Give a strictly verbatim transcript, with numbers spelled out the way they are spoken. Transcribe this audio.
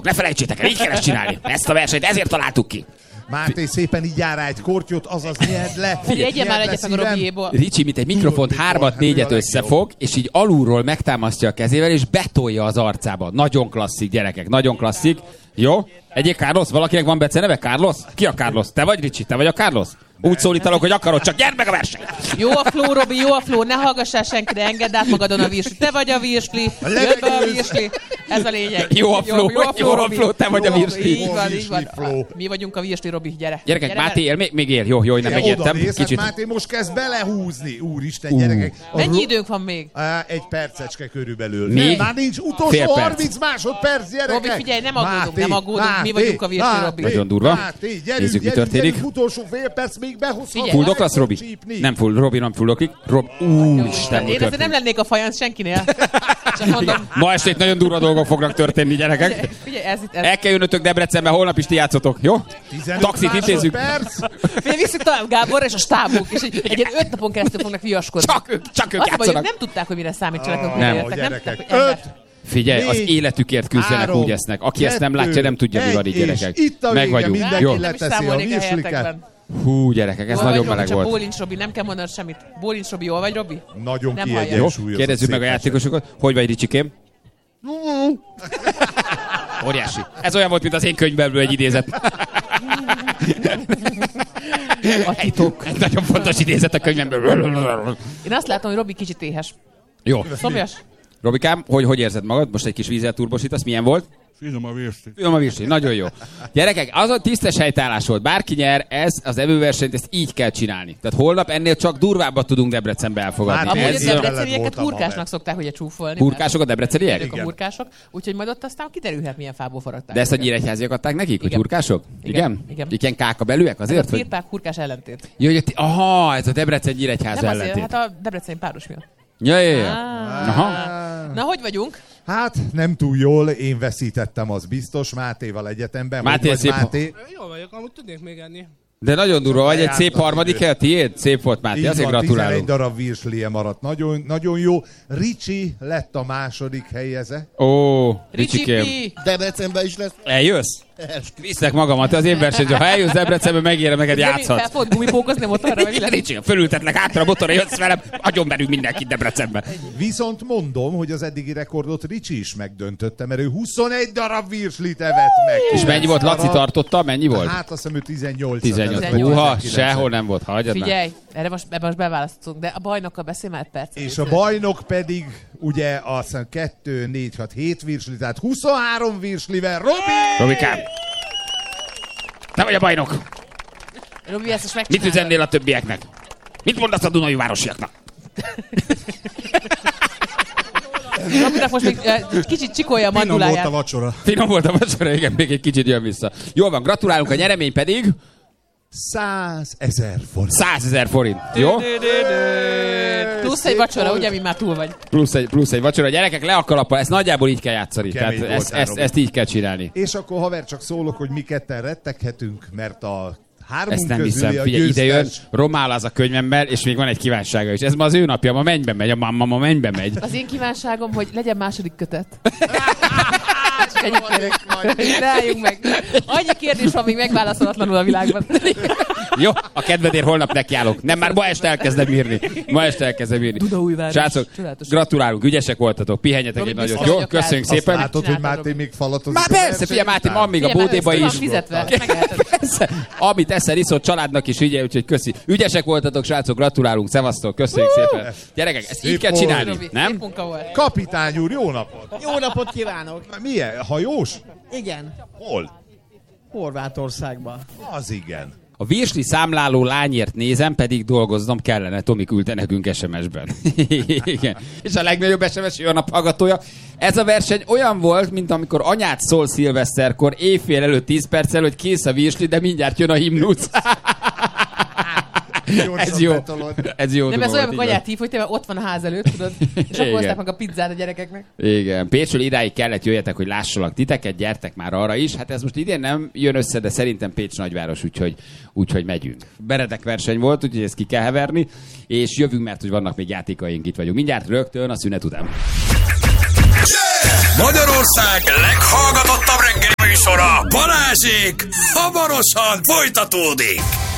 ne felejtsétek el, így kell ezt csinálni. Ezt a versenyt ezért találtuk ki. Máté, szépen így jár rá egy kortyot, azaz nyerd le. Figyelj, egyet már egyet meg a Robiéból. Ricsi, mint egy mikrofont hármat, négyet összefog, és így alulról megtámasztja a kezével, és betolja az arcába. Nagyon klasszik, gyerekek, nagyon klasszik. Jó? Egyik Carlos? Valakinek van beceneve? Carlos? Ki a Carlos? Te vagy, Ricsi? Te vagy a Carlos? Úgy szólítalak, hogy akarod, csak gyerd meg a verseny! Jó a flow, Robi, jó a flow, ne hallgassál senkire, engedd át magadon a virsli. Te vagy a virsli, jött be a virsli. Ez a lényeg. Jó a flow, jó, jó, jó a flow, te vagy a virsli. Így van, így van. Mi vagyunk a virsli, Robi, gyere. Gyerekek, gyere, Máté él, még, még él, jó, jó, én nem megértem. Kicsit. Máté most kezd belehúzni, úristen, uh. gyerekek. Mennyi időnk van még? Egy percecske körülbelül. Még? Már nincs utolsó harminc másodperc, gyerekek. Robi, figyelj, nem aggódunk, nem aggódunk, mi vagyunk a virsli, Robi. Nagyon durva. Nézzük, mi történik. Utolsó fél perc, még behozhat. Fulldok lesz, Robi? Nem full, Robi nem fulldoklik. Rob, úristen, én azért nem lennék a fajanc senkinél. Csak mondom. Ma estét nagyon durva dolgok fognak történni, gyerekek. Figyelj, figyelj, ez itt, ez... El kell jönnötök Debrecenbe, holnap is ti játszotok, jó? Taxit intézzük. Figyelj, visszük tovább Gáborra és a stábunk, és egy, egy öt napon keresztül fognak viaskodni. Csak ők, csak ők azt játszanak. Mondom, nem tudták, hogy mire számítsanak, amikor nem. értek. Nem tudták, hogy öt, Figyelj, négy, az életükért küzdenek, három, úgy esznek. Aki kettő, ezt nem látja, nem tudja, mi van így, gyerekek. Meg vagyunk. Jó. Nem is számolnék a helyetekben. Hú, gyerekek, ez jó, nagyon Robi, meleg volt. Bólincs Robi, nem kell mondanod semmit. Bólincs Robi, jól vagy, Robi? Nagyon kiegyensúlyozott. Kérdezzük meg a játékosokat. Hogy vagy, Ricsikém? Óriási. Ez olyan volt, mint az én könyvből egy idézet. A titok. Egy nagyon fontos idézet a könyvemből. Én azt látom, hogy Robi kicsit éhes. Jó. Szomjas? Robikám, hogy, hogy érzed magad? Most egy kis vízzel turbosítasz, milyen volt? Finom a virsli. Finom a virsli, nagyon jó. Gyerekek, az a tisztes helytállás volt. Bárki nyer, ez az evőversenyt, ezt így kell csinálni. Tehát holnap ennél csak durvábbat tudunk Debrecenbe elfogadni. Amúgy ez a debrecenieket hurkásnak szokták ugye csúfolni. Hurkások a debreceniek? Igen. A hurkások, úgyhogy majd ott aztán kiderülhet, milyen fából forradták. De ezt a nyíregyháziak adták nekik, igen. Hogy hurkások? Igen? Igen. Igen, kákabelűek azért? Ez a firpák hurkás ellentét. Jó, hogy aha, ez a Debrecen Nyíregyháza ellentét. Nem azért, hát a debreceni páros miatt. Ja, ja, ja. Aha. Na, hogy vagyunk? Hát nem túl jól, én veszítettem, az biztos, Mátéval egyetemben. Máté, szép... Máté? Jól vagyok, amúgy tudnék még enni. De nagyon durva vagy, egy szép harmadik hely a tiéd? Szép volt, Máté, így azért van, gratulálunk. tizenegy darab virslie maradt, nagyon, nagyon jó. Ricsi lett a második helyeze. Ó, Ricsikém. Debrecenben is lesz. Eljössz? Viszlek magamat, az én versenyző. Ha eljössz Debrecenbe, megérem, neked játszhatsz. Fel fogod gumipókozni motorra, vagy mi Ricsi, fölültetlek hátra a motorra, jössz velem, agyonverünk mindenkit Debrecenben. Viszont mondom, hogy az eddigi rekordot Ricsi is megdöntötte, mert ő huszonegy darab virslit evett meg. És mennyi volt? Laci tartotta? Mennyi volt? Hát azt hiszem ő tizennyolc. tizennyolc. Húha, sehol nem volt, hagyjad már. Figyelj, erre most, ebben most beválasztunk, de a bajnokkal beszélj már egy percet. És a bajnok pedig ugye azt hiszem kettő, négy, hat, hét virsli, tehát huszonhárom virslivel. Robi! Robikám! Te vagy a bajnok! Robi, ezt most megcsinálod. Mit üzennél a többieknek? Mit mondasz a Dunai városiaknak? Robinak most még uh, kicsit csikolja a manduláját. Finom volt a vacsora. Finom volt a vacsora, igen, még egy kicsit jön vissza. Jól van, gratulálunk, a nyeremény pedig... százezer forint. százezer forint, jó? Plusz egy vacsora, ugye, mi már túl vagy. Plusz egy, plusz egy vacsora. Gyerekek, le a kalappa, ezt nagyjából így kell játszani. Tehát ezt, ezt, ezt így kell csinálni. És akkor haver csak szólok, hogy mi ketten retteghetünk, mert a hármunk ezt nem közül hiszem, figyelj, ide jön, Romál az a könyvemmel, és még van egy kívánsága is. Ez ma az ő napja, ma mennybe megy, a mamma ma mennybe megy. Az én kívánságom, hogy legyen második kötet. Csak ennyi kérek. Ne álljunk meg. Annyi kérdés van még megválaszolatlanul a világban. Jó, a kedvedért holnap nekiállok. Nem, már ma este elkezdem írni. Ma este elkezdem írni. Dunaújváros. Srácok, gratulálunk, ügyesek voltatok, pihenjetek egy nagyot. Jó, köszönjük szépen. Azt látod, hogy Máté még falatozik. Már persze, figyelj, Máté, van még a bódéba is. Persze, amit eszel, iszod, családnak is ügye, úgyhogy köszi. Ügyesek voltatok, srácok, gratulálunk, szevasztok, köszönjük szépen. Gyerekek, ezt így kell csinálni, nem? Kapitány úr, jó napot! Jó napot kívánok! Milyen? Hajós? Igen. Hol? Horvátországban. Az igen. A virsli számláló lányért nézem, pedig dolgoznom kellene. Tomi küldte nekünk es em es-ben. Igen. És a legnagyobb es em es jó nap hallgatója. Ez a verseny olyan volt, mint amikor anyát szól szilveszterkor, éjfél előtt tíz perccel, hogy kész a virsli, de mindjárt jön a himnusz. Ez jó. Ez jó. Nem, ez olyan, amikor anyát hív, hogy te ott van a ház előtt, tudod, és akkor hozták meg a pizzát a gyerekeknek. Igen. Pécsről idáig kellett jöjjetek, hogy lássalak titeket, gyertek már arra is. Hát ez most idén nem jön össze, de szerintem Pécs nagyváros, úgyhogy, úgyhogy megyünk. Beredek verseny volt, úgyhogy ezt ki kell heverni, és jövünk, mert hogy vannak még játékaink, itt vagyunk. Mindjárt rögtön a szünet után. Magyarország leghallgatottabb reggeli Hamarosan folytatódik!